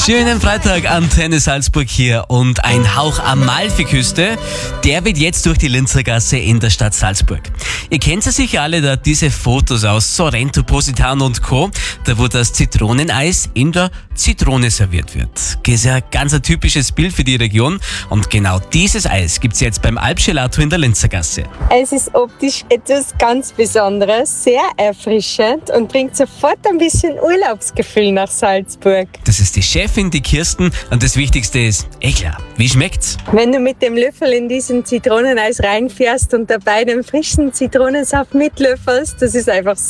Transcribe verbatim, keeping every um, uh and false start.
Schönen Freitag, Antenne Salzburg hier und ein Hauch Amalfiküste, der wird jetzt durch die Linzer Gasse in der Stadt Salzburg. Ihr kennt ja sicher alle da diese Fotos aus Sorrento, Positano und Co., da wo das Zitroneneis in der Zitrone serviert wird. Das ist ja ganz ein typisches Bild für die Region und genau dieses Eis gibt's jetzt beim Alpgelato in der Linzer Gasse. Es ist optisch etwas ganz Besonderes, sehr erfrischend und bringt sofort ein bisschen Urlaubsgefühl nach Salzburg. Das ist die Chefin, die Kirsten, und das Wichtigste ist, eh klar, wie schmeckt's? Wenn du mit dem Löffel in diesen Zitroneneis reinfährst und dabei den frischen Zitronensaft mitlöffelst, das ist einfach